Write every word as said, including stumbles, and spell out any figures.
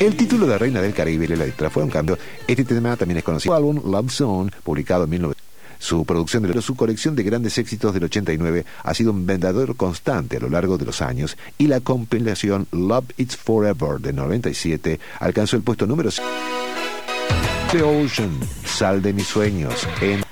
El título de Reina del Caribe y la letra fue un cambio. Este tema también es conocido. El álbum Love Song, publicado en mil novecientos. Su producción de su colección de grandes éxitos del ochenta y nueve ha sido un vendedor constante a lo largo de los años, y la compilación Love It's Forever de noventa y siete alcanzó el puesto número cinco. The Ocean, Sal de mis sueños, en